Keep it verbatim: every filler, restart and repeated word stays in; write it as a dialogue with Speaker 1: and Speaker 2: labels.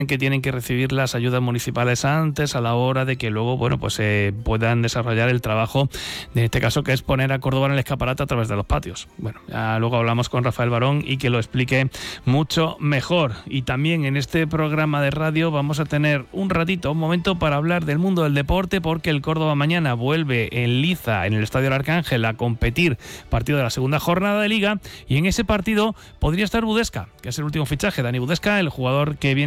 Speaker 1: que tienen que recibir las ayudas municipales antes, a la hora de que luego, bueno, pues eh, puedan desarrollar el trabajo, en este caso, que es poner a Córdoba en el escaparate a través de los patios. Bueno, ya luego hablamos con Rafael Barón y que lo explique mucho mejor. Y también en este programa de radio vamos a tener un ratito, un momento para hablar del mundo del deporte, porque el Córdoba mañana vuelve en liza, en el Estadio del Arcángel, a competir, partido de la segunda jornada de Liga, y en ese partido podría estar Budesca, que es el último fichaje, Dani Budesca, el jugador que viene